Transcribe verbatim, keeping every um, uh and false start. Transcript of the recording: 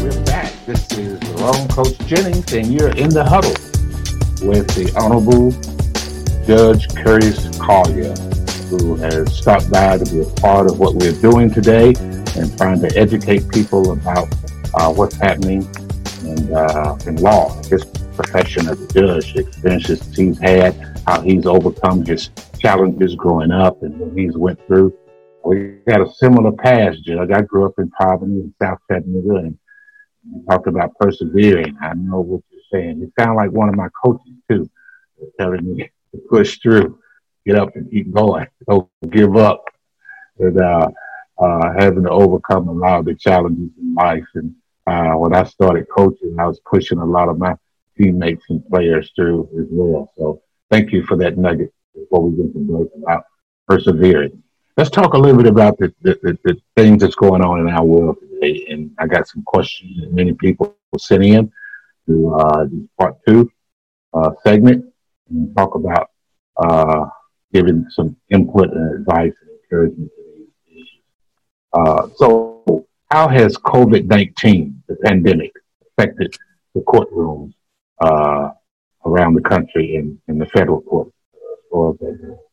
We're back. This is Jerome Coach Jennings, and you're in the huddle with the Honorable Judge Curtis Collier, who has stopped by to be a part of what we're doing today and trying to educate people about uh, what's happening in, uh, in law, his profession as a judge, the experiences he's had, how he's overcome his challenges growing up and what he's went through. We got a similar past, Judge. I grew up in Poverty in South Chattanooga, and you talked about persevering. I know what you're saying. You sound like one of my coaches, too, telling me to push through, get up and keep going, don't give up, and uh, uh, having to overcome a lot of the challenges in life. And uh, when I started coaching, I was pushing a lot of my teammates and players through as well. So thank you for that nugget before we get to break about persevering. Let's talk a little bit about the, the, the, the things that's going on in our world today. And I got some questions that many people will send in to uh, this part two uh, segment and talk about uh, giving some input and advice and encouragement to these issues. Uh, so how has COVID nineteen, the pandemic, affected the courtrooms uh, around the country and in the federal court? Or